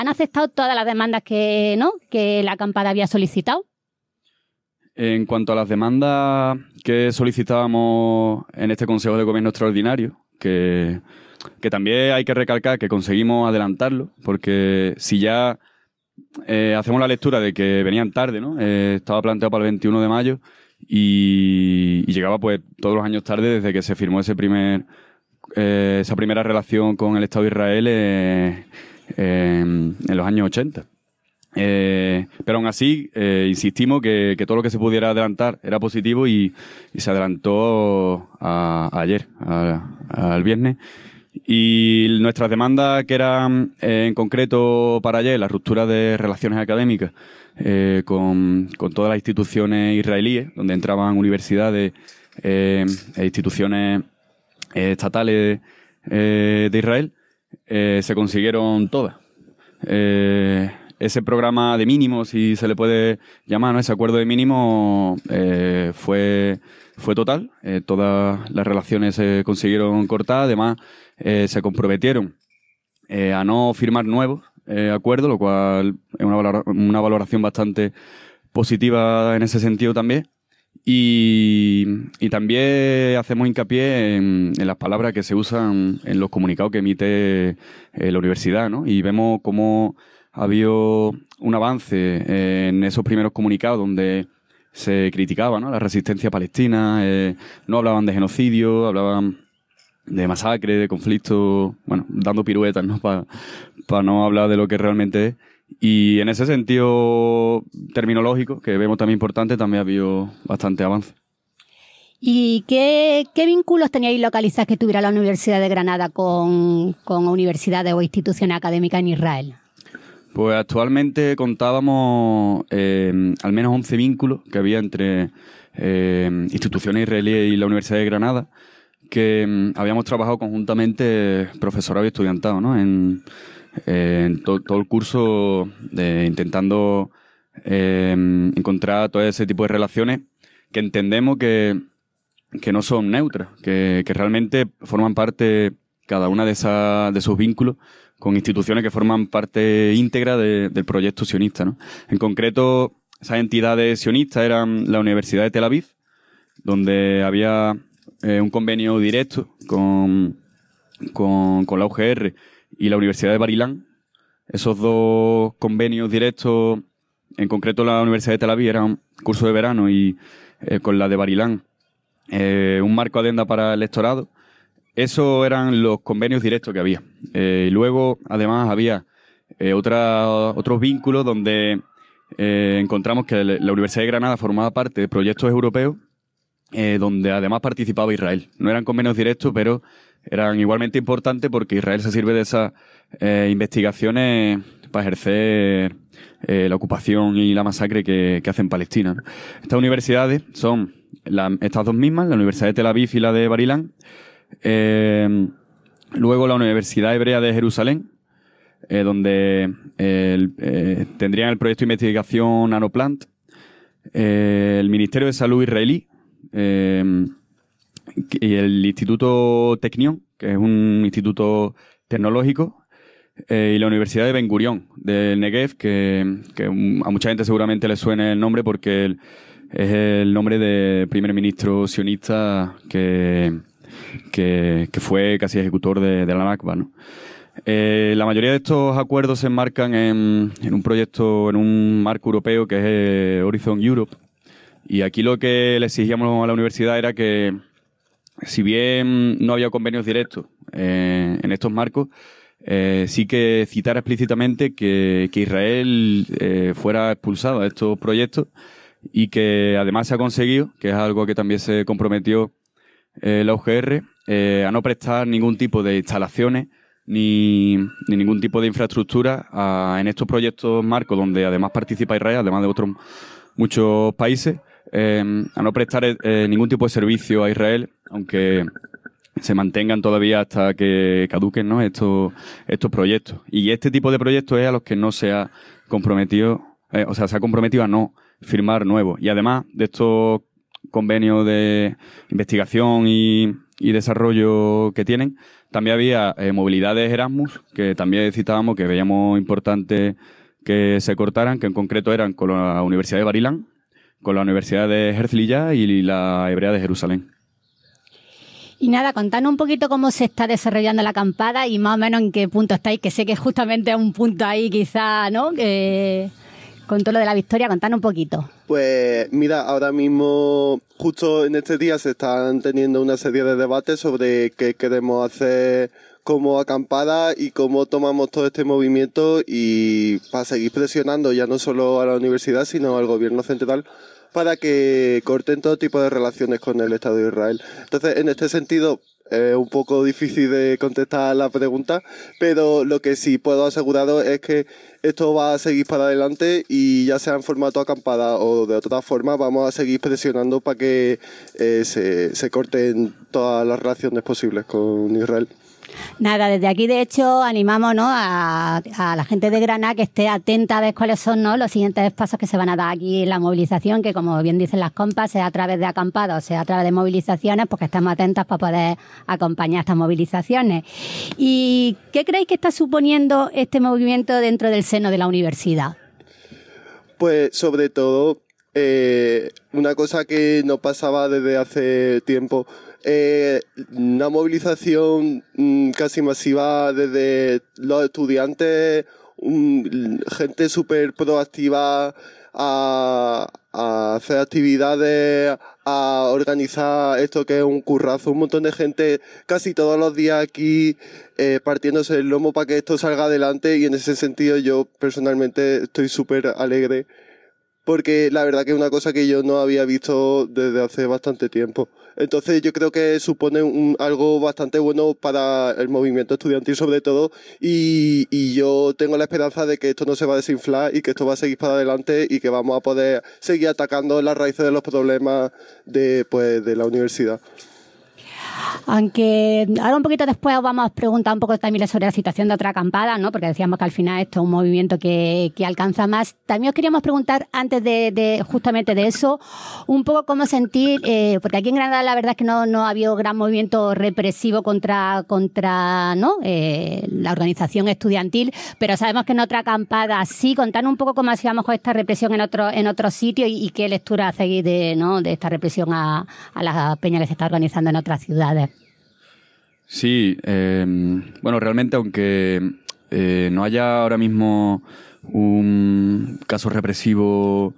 ¿Han aceptado todas las demandas que la acampada había solicitado? En cuanto a las demandas que solicitábamos en este Consejo de Gobierno Extraordinario, que también hay que recalcar que conseguimos adelantarlo, porque si ya hacemos la lectura de que venían tarde, ¿no? Estaba planteado para el 21 de mayo y llegaba pues todos los años tarde desde que se firmó esa primera relación con el Estado de Israel en los años 80. Pero aún así, insistimos que todo lo que se pudiera adelantar era positivo y se adelantó ayer, al viernes. Y nuestras demandas, que eran en concreto para ayer la ruptura de relaciones académicas con todas las instituciones israelíes, donde entraban universidades e instituciones estatales de Israel, se consiguieron todas. Ese programa de mínimos, si se le puede llamar, ¿no? Ese acuerdo de mínimos fue total. Todas las relaciones se consiguieron cortar. Además, se comprometieron a no firmar nuevos acuerdos, lo cual es una valoración bastante positiva en ese sentido también. Y también hacemos hincapié en las palabras que se usan en los comunicados que emite la universidad, ¿no? Y vemos cómo ha habido un avance en esos primeros comunicados donde se criticaba, ¿no?, la resistencia palestina, no hablaban de genocidio, hablaban de masacre, de conflicto, bueno, dando piruetas, ¿no?, para no hablar de lo que realmente es. Y en ese sentido terminológico, que vemos también importante, también ha habido bastante avance. ¿Y qué vínculos teníais localizados que tuviera la Universidad de Granada con universidades o instituciones académicas en Israel? Pues actualmente contábamos al menos 11 vínculos que había entre instituciones israelíes y la Universidad de Granada, que habíamos trabajado conjuntamente profesorado y estudiantado, ¿no?, en todo el curso, intentando encontrar todo ese tipo de relaciones que entendemos que no son neutras, que realmente forman parte, cada una de esos vínculos, con instituciones que forman parte íntegra del proyecto sionista, ¿no? En concreto, esas entidades sionistas eran la Universidad de Tel Aviv, donde había un convenio directo con la UGR y la Universidad de Bar Ilan. Esos dos convenios directos, en concreto la Universidad de Tel Aviv, era un curso de verano, y con la de Bar Ilan un marco adenda para el lectorado. Esos eran los convenios directos que había. Y luego, además, había otros vínculos donde encontramos que la Universidad de Granada formaba parte de proyectos europeos donde además participaba Israel. No eran convenios directos, pero eran igualmente importantes porque Israel se sirve de esas investigaciones para ejercer la ocupación y la masacre que hace en Palestina, ¿no? Estas universidades son estas dos mismas, la Universidad de Tel Aviv y la de Bar Ilan. Luego la Universidad Hebrea de Jerusalén, donde tendrían el proyecto de investigación Nanoplant. El Ministerio de Salud israelí y el Instituto Technion, que es un instituto tecnológico, y la Universidad de Ben Gurión del Negev, que a mucha gente seguramente le suene el nombre porque es el nombre del primer ministro sionista que fue casi ejecutor de la Nakba, ¿no? La mayoría de estos acuerdos se enmarcan en un proyecto, en un marco europeo que es Horizon Europe. Y aquí lo que le exigíamos a la universidad era que, si bien no había convenios directos en estos marcos, sí que citara explícitamente que Israel fuera expulsado de estos proyectos, y que además se ha conseguido, que es algo que también se comprometió la UGR, a no prestar ningún tipo de instalaciones ni ningún tipo de infraestructura en estos proyectos marcos, donde además participa Israel, además de otros muchos países, a no prestar ningún tipo de servicio a Israel, aunque se mantengan todavía hasta que caduquen, ¿no?, estos proyectos. Y este tipo de proyectos es a los que no se ha comprometido, se ha comprometido a no firmar nuevos. Y además de estos convenios de investigación y y desarrollo que tienen. También había movilidades Erasmus, que también citábamos, que veíamos importante que se cortaran, que en concreto eran con la Universidad de Barilán, con la Universidad de Herzliya y la Hebrea de Jerusalén. Y nada, contadnos un poquito cómo se está desarrollando la acampada y más o menos en qué punto estáis, que sé que justamente es un punto ahí quizá, ¿no? Que con todo lo de la victoria, contadnos un poquito. Pues mira, ahora mismo, justo en este día se están teniendo una serie de debates sobre qué queremos hacer como acampada y cómo tomamos todo este movimiento y para seguir presionando ya no solo a la universidad, sino al gobierno central para que corten todo tipo de relaciones con el Estado de Israel. Entonces, en este sentido, es un poco difícil de contestar la pregunta, pero lo que sí puedo aseguraros es que esto va a seguir para adelante y ya sea en formato acampada o de otra forma, vamos a seguir presionando para que se corten todas las relaciones posibles con Israel. Nada, desde aquí de hecho animamos, ¿no?, a la gente de Granada que esté atenta a ver cuáles son, ¿no?, los siguientes pasos que se van a dar aquí en la movilización, que como bien dicen las compas, sea a través de acampados, sea a través de movilizaciones, porque estemos atentas para poder acompañar estas movilizaciones. ¿Y qué creéis que está suponiendo este movimiento dentro del seno de la universidad? Pues sobre todo, una cosa que no pasaba desde hace tiempo, una movilización casi masiva desde los estudiantes, gente súper proactiva a hacer actividades, a organizar esto que es un currazo, un montón de gente casi todos los días aquí partiéndose el lomo para que esto salga adelante, y en ese sentido yo personalmente estoy súper alegre porque la verdad que es una cosa que yo no había visto desde hace bastante tiempo. Entonces yo creo que supone algo bastante bueno para el movimiento estudiantil sobre todo, y yo tengo la esperanza de que esto no se va a desinflar y que esto va a seguir para adelante y que vamos a poder seguir atacando las raíces de los problemas de la universidad. Aunque ahora un poquito después os vamos a preguntar un poco también sobre la situación de otra acampada, ¿no?, porque decíamos que al final esto es un movimiento que alcanza más. También os queríamos preguntar, antes de justamente de eso, un poco cómo sentir, porque aquí en Granada la verdad es que no ha habido gran movimiento represivo contra ¿no?, la organización estudiantil, pero sabemos que en otra acampada sí. Contanos un poco cómo ha sido a lo mejor esta represión en otros sitios y qué lectura hacéis de esta represión a las peñas que se está organizando en otras ciudades. Sí, bueno, realmente aunque no haya ahora mismo un caso represivo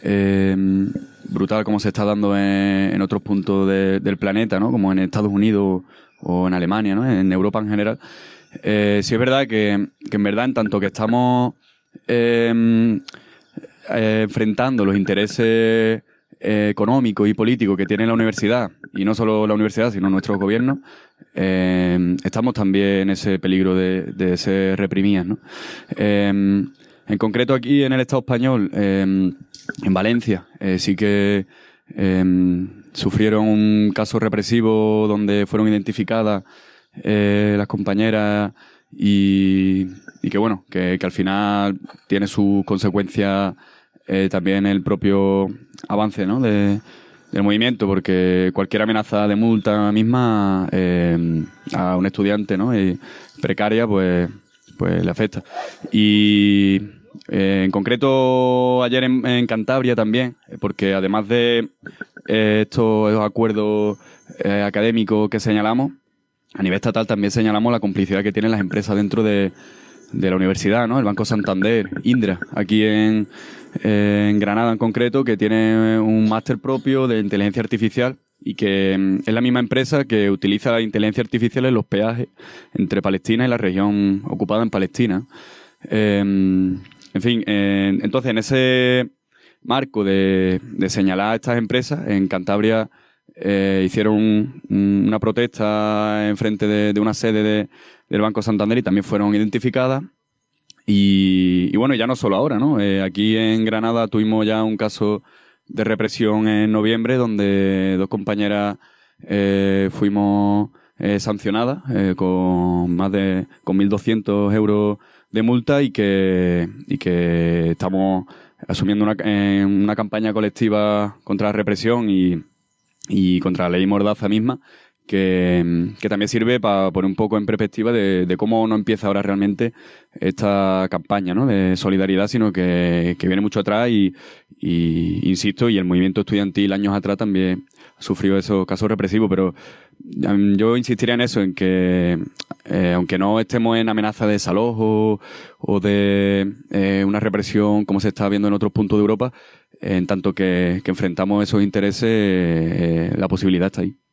brutal como se está dando en otros puntos del planeta, ¿no?, como en Estados Unidos o en Alemania, ¿no?, en Europa en general, sí es verdad que en verdad, en tanto que estamos enfrentando los intereses económicos y políticos que tiene la universidad, y no solo la universidad, sino nuestros gobiernos, estamos también en ese peligro de ser reprimidas, ¿no? En concreto aquí en el Estado español, en Valencia, sí que sufrieron un caso represivo donde fueron identificadas las compañeras y que bueno, que al final tiene sus consecuencias también el propio avance, ¿no?, del movimiento, porque cualquier amenaza de multa misma a un estudiante, ¿no?, precaria, pues le afecta. Y en concreto ayer en Cantabria también, porque además de estos acuerdos académicos que señalamos, a nivel estatal también señalamos la complicidad que tienen las empresas dentro de la universidad, ¿no? El Banco Santander, Indra, aquí en Granada en concreto, que tiene un máster propio de inteligencia artificial y que es la misma empresa que utiliza la inteligencia artificial en los peajes entre Palestina y la región ocupada en Palestina. En fin, entonces en ese marco de señalar a estas empresas, en Cantabria hicieron una protesta en frente de una sede del Banco Santander y también fueron identificadas. Y bueno, ya no solo ahora, ¿no? Aquí en Granada tuvimos ya un caso de represión en noviembre donde dos compañeras fuimos sancionadas con más de 1.200 euros de multa y que estamos asumiendo una campaña colectiva contra la represión y contra la ley Mordaza misma, que también sirve para poner un poco en perspectiva de cómo no empieza ahora realmente esta campaña, ¿no?, de solidaridad, sino que viene mucho atrás y insisto, y el movimiento estudiantil años atrás también sufrió esos casos represivos, pero yo insistiría en eso, en que aunque no estemos en amenaza de desalojo o de una represión como se está viendo en otros puntos de Europa, en tanto que enfrentamos esos intereses, la posibilidad está ahí.